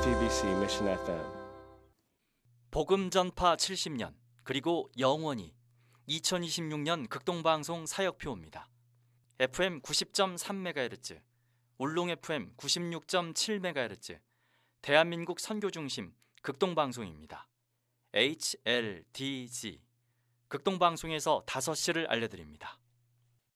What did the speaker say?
JTBC Mission FM. 복음 전파 70년 그리고 영원히 2026년 극동방송 사역표입니다. FM 90.3MHz, 울릉 FM 96.7MHz, 대한민국 선교중심 극동방송입니다. HLDG 극동방송에서 5시를 알려드립니다.